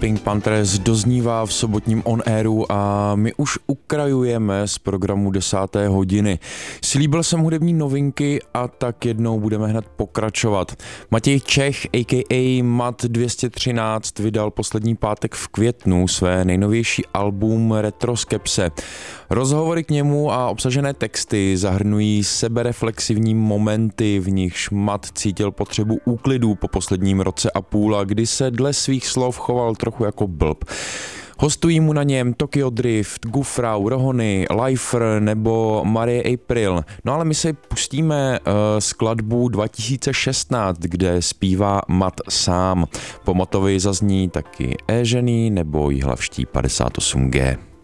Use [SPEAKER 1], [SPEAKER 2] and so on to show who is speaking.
[SPEAKER 1] Pink Panthers doznívá v sobotním On Airu a my už ukrajujeme z programu 10. hodiny. Slíbil jsem hudební novinky a tak jednou budeme hned pokračovat. Matěj Čech, a.k.a. Mat 213, vydal poslední pátek v květnu své nejnovější album Retroskepse. Rozhovory k němu a obsažené texty zahrnují sebereflexivní momenty, v nichž Mat cítil potřebu úklidu po posledním roce a půl a kdy se dle svých slov choval trochu jako blb. Hostují mu na něm Tokyo Drift, Gufrau, Rohony, Lifer nebo Marie April. No ale my si pustíme skladbu 2016, kde zpívá Mat sám. Po Matovi zazní taky Ežený nebo Jihlavští 58G.